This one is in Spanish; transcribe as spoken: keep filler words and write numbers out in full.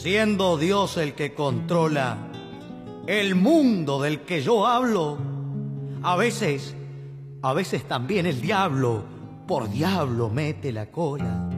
Siendo Dios el que controla el mundo del que yo hablo, a veces, a veces también el diablo por diablo mete la cola.